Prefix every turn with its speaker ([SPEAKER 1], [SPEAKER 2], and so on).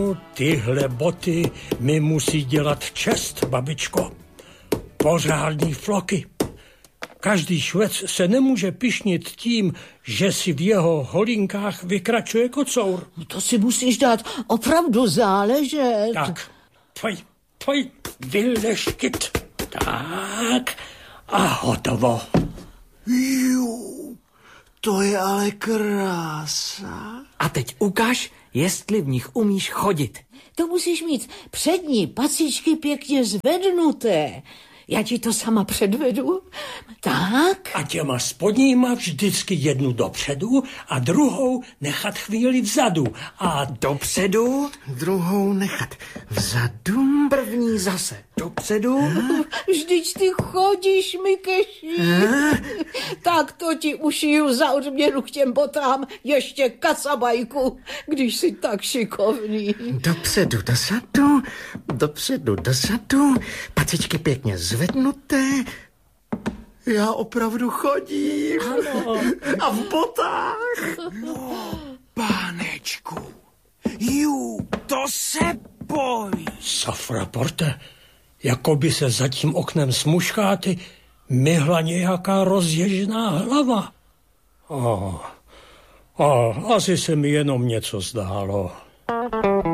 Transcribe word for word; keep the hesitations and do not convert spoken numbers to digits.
[SPEAKER 1] Tyhle boty mi musí dělat čest, babičko. Pořádný floky. Každý švec se nemůže pyšnit tím, že si v jeho holinkách vykračuje kocour.
[SPEAKER 2] To si musíš dát opravdu záležet.
[SPEAKER 1] Tak, pojď, pojď, vyleštit. Tak, a hotovo.
[SPEAKER 3] Jú, to je ale krása.
[SPEAKER 4] A teď ukaž, jestli v nich umíš chodit.
[SPEAKER 2] To musíš mít přední pacičky pěkně zvednuté. Já ti to sama předvedu. Tak.
[SPEAKER 1] A těma spodníma vždycky jednu dopředu a druhou nechat chvíli vzadu. A
[SPEAKER 4] dopředu,
[SPEAKER 3] druhou nechat vzadu.
[SPEAKER 4] První zase dopředu.
[SPEAKER 2] Vždyť ty chodíš, Mikeši. Tak to ti ušiju za odměnu k těm botám ještě kacabajku, když jsi tak šikovný.
[SPEAKER 3] Dopředu, dozadu, dopředu, dozadu, pacičky pěkně zvednuté. Já opravdu chodím.
[SPEAKER 2] Ano.
[SPEAKER 3] A v botách.
[SPEAKER 5] No, pánečku, jú, to se bojí.
[SPEAKER 1] Safraporte, jako by se za tím oknem s muškáty myhla nějaká rozježená hlava. Oh, oh, asi se mi jenom něco zdálo.